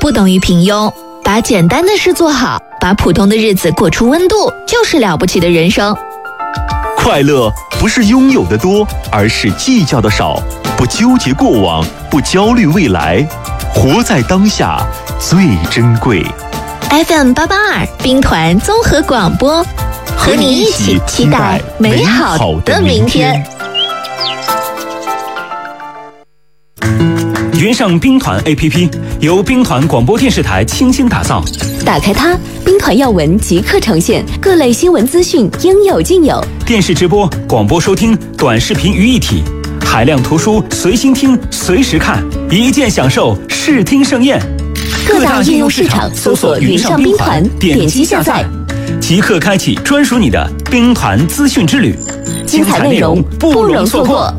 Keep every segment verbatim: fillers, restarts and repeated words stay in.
不等于平庸。把简单的事做好，把普通的日子过出温度，就是了不起的人生。 快乐不是拥有的多，而是计较的少。不纠结过往，不焦虑未来，活在当下最珍贵。 F M 八八二兵团综合广播，和你一起期待美好的明天。 云上兵团 A P P 由兵团广播电视台倾心打造， 打开它，兵团要闻即刻呈现，各类新闻资讯应有尽有。 电视直播、广播收听、短视频于一体，海量图书随心听、随时看，一键享受视听盛宴。 各大应用市场搜索云上兵团，点击下载， 即刻开启专属你的兵团资讯之旅， 精彩内容不容错过。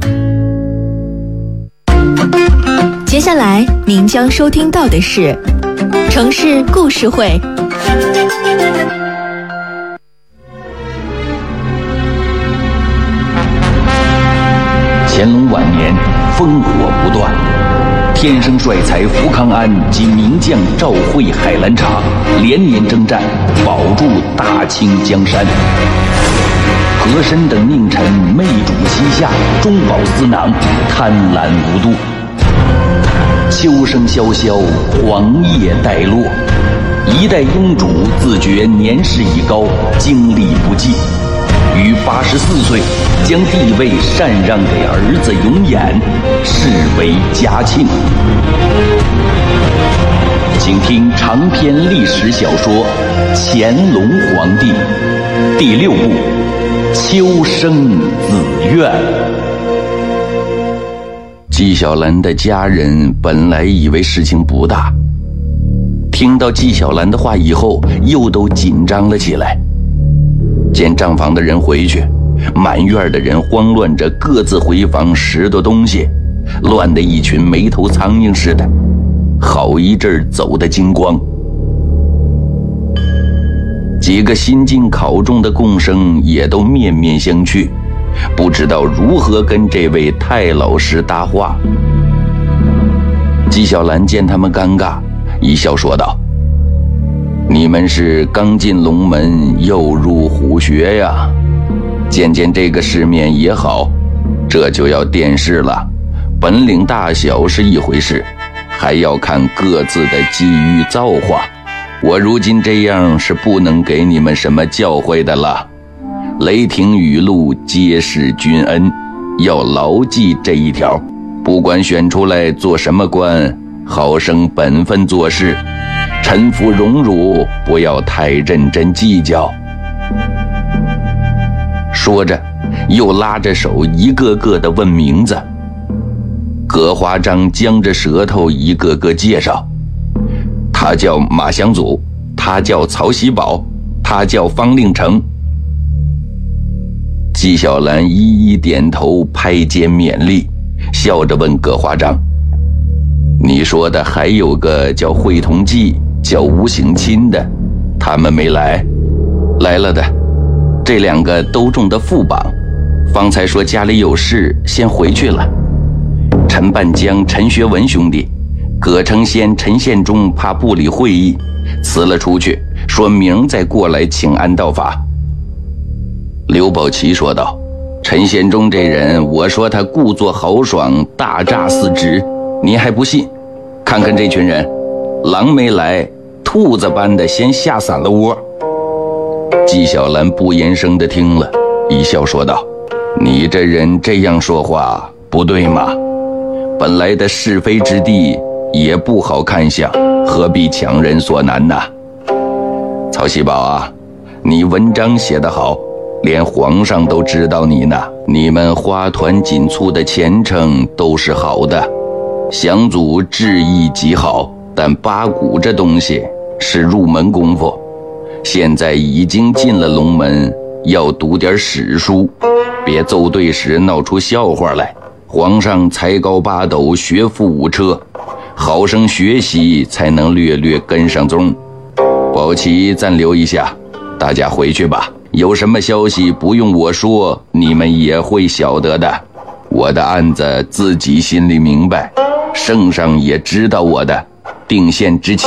接下来您将收听到的是城市故事会。 乾隆晚年，烽火不断，天生帅才福康安及名将赵惠、海兰察连年征战，保住大清江山。和珅等佞臣媚主西夏，中饱私囊，贪婪无度。秋声萧萧，黄叶带落，一代英主自觉年事已高，精力不济，于八十四岁将帝位禅让给儿子永琰，视为嘉庆。请听长篇历史小说《乾隆皇帝》第六部《秋生子愿》。纪晓岚的家人本来以为事情不大，听到纪晓岚的话以后，又都紧张了起来。见账房的人回去，满院的人慌乱着各自回房拾掇东西，乱得一群没头苍蝇似的，好一阵走得精光。几个新进考中的贡生也都面面相觑，不知道如何跟这位太老师搭话。纪晓岚见他们尴尬，一笑说道：“你们是刚进龙门又入虎穴呀，见见这个世面也好，这就要殿试了。本领大小是一回事，还要看各自的机遇造化。我如今这样是不能给你们什么教诲的了。雷霆雨露皆是君恩，要牢记这一条。不管选出来做什么官，好生本分做事，臣服荣辱，不要太认真计较。”说着又拉着手一个个的问名字。葛华章僵着舌头一个个介绍，他叫马祥祖，他叫曹喜宝，他叫方令成。纪晓岚一一点头，拍肩勉励，笑着问葛华章：“你说的还有个叫惠同济，叫吴省亲的，他们没来？”“来了的，这两个都中的副榜，方才说家里有事，先回去了。陈半江、陈学文兄弟，葛承先、陈献忠怕部里会议，辞了出去，说明再过来请安道法。”刘宝奇说道：“陈献忠这人，我说他故作豪爽，大诈四职，你还不信？看看这群人，狼没来，兔子般的先吓散了窝。”纪晓岚不言声地听了，一笑说道：“你这人这样说话不对吗？本来的是非之地也不好看相，何必强人所难呢？曹喜宝啊，你文章写得好，连皇上都知道你呢。你们花团锦簇的前程都是好的，降祖志意极好，但八股这东西是入门功夫，现在已经进了龙门，要读点史书，别奏对时闹出笑话来。皇上才高八斗，学富五车，好生学习才能略略跟上踪。宝旗暂留一下，大家回去吧。有什么消息不用我说，你们也会晓得的。我的案子自己心里明白，圣上也知道我的，定县之前